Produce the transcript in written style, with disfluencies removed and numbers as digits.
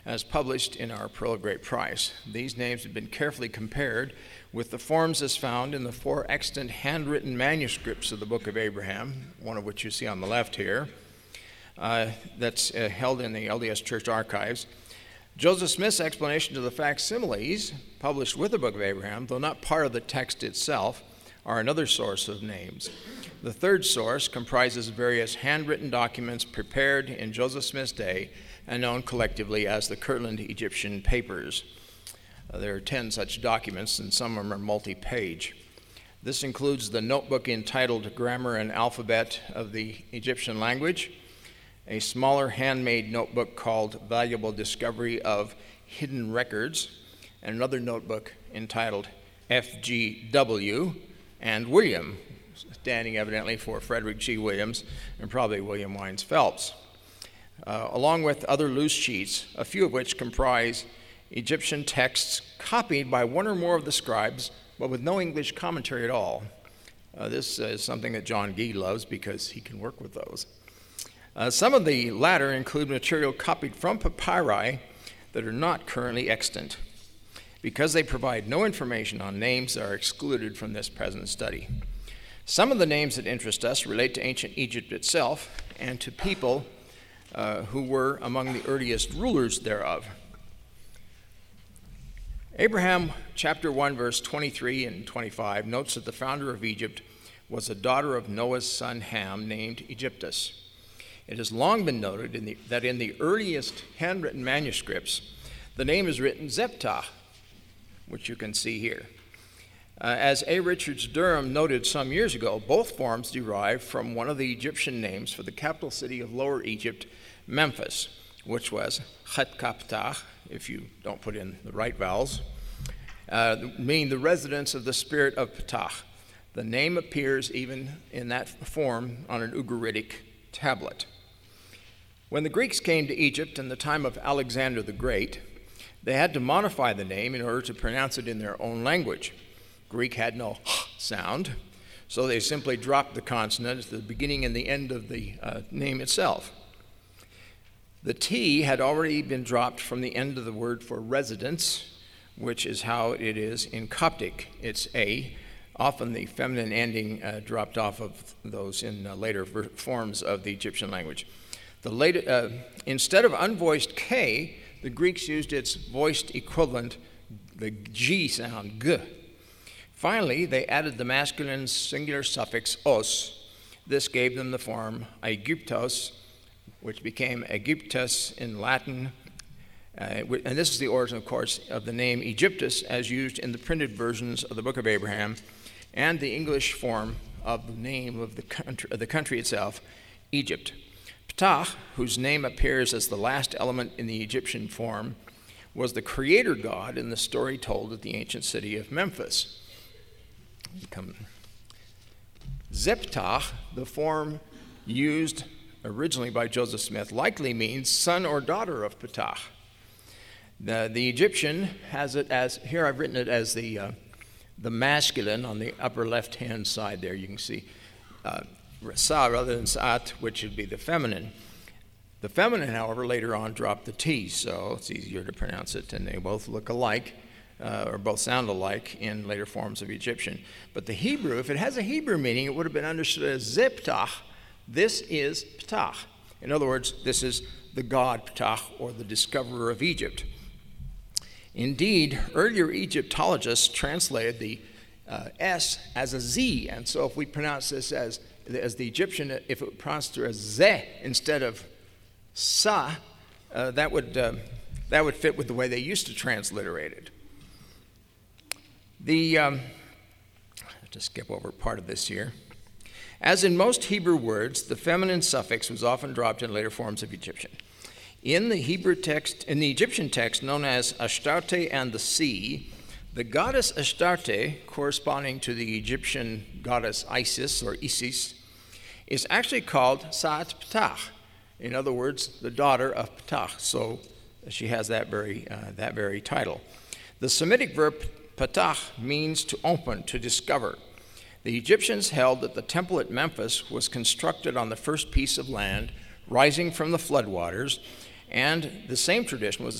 as published in our Pearl of Great Price. These names have been carefully compared with the forms as found in the 4 extant handwritten manuscripts of the Book of Abraham, one of which you see on the left here, that's held in the LDS Church archives. Joseph Smith's explanation to the facsimiles published with the Book of Abraham, though not part of the text itself, are another source of names. The third source comprises various handwritten documents prepared in Joseph Smith's day and known collectively as the Kirtland Egyptian Papers. There are 10 such documents, and some of them are multi-page. This includes the notebook entitled Grammar and Alphabet of the Egyptian Language, a smaller handmade notebook called Valuable Discovery of Hidden Records, and another notebook entitled FGW and William, standing evidently for Frederick G. Williams and probably William Wines Phelps, along with other loose sheets, a few of which comprise Egyptian texts copied by one or more of the scribes, but with no English commentary at all. This is something that John Gee loves because he can work with those. Some of the latter include material copied from papyri that are not currently extant. Because they provide no information on names that are excluded from this present study. Some of the names that interest us relate to ancient Egypt itself and to people who were among the earliest rulers thereof. Abraham chapter 1 verse 23 and 25 notes that the founder of Egypt was a daughter of Noah's son Ham named Egyptus. It has long been noted that in the earliest handwritten manuscripts, the name is written Zeptah, which you can see here. As A. Richards Durham noted some years ago, both forms derive from one of the Egyptian names for the capital city of Lower Egypt, Memphis, which was Chetkaptah, if you don't put in the right vowels, meaning the residence of the spirit of Ptah. The name appears even in that form on an Ugaritic tablet. When the Greeks came to Egypt in the time of Alexander the Great, they had to modify the name in order to pronounce it in their own language. Greek had no sound, so they simply dropped the consonant at the beginning and the end of the name itself. The T had already been dropped from the end of the word for residence, which is how it is in Coptic. It's A, often the feminine ending dropped off of those in later forms of the Egyptian language. Instead of unvoiced K, the Greeks used its voiced equivalent, the G sound, G. Finally, they added the masculine singular suffix os. This gave them the form Aegyptos, which became Aegyptus in Latin. And this is the origin, of course, of the name Egyptus as used in the printed versions of the Book of Abraham and the English form of the name of the country itself, Egypt. Ptah, whose name appears as the last element in the Egyptian form, was the creator god in the story told at the ancient city of Memphis. Zeptah, the form used originally by Joseph Smith, likely means son or daughter of Ptah. The Egyptian has it as, here I've written it as the masculine on the upper left-hand side there. You can see Sa rather than Sa'at, which would be the feminine. The feminine, however, later on dropped the T, so it's easier to pronounce it, and they both look alike, or both sound alike in later forms of Egyptian. But the Hebrew, if it has a Hebrew meaning, it would have been understood as Zeptah. This is Ptah. In other words, this is the god Ptah, or the discoverer of Egypt. Indeed, earlier Egyptologists translated the S as a Z, and so if we pronounce this as the Egyptian, if it pronounced as Ze instead of Sa, that would fit with the way they used to transliterate it. I'll just skip over part of this here. As in most Hebrew words, the feminine suffix was often dropped in later forms of Egyptian. In the Egyptian text known as Astarte and the Sea, the goddess Astarte, corresponding to the Egyptian goddess Isis or Isis, is actually called Sa'at Ptah. In other words, the daughter of Ptah. So she has that very title. The Semitic verb patah means to open, to discover. The Egyptians held that the temple at Memphis was constructed on the first piece of land rising from the floodwaters, and the same tradition was